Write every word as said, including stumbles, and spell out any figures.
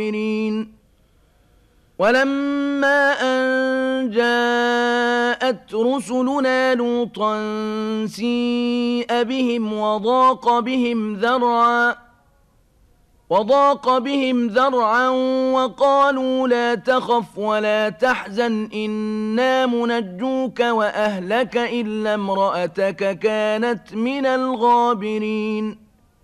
ولما أن جاءت رسلنا لوطا سيء بهم وضاق بهم ذرعا وضاق بهم ذرعا وقالوا لا تخف ولا تحزن إنا منجوك وأهلك إلا امرأتك كانت من الغابرين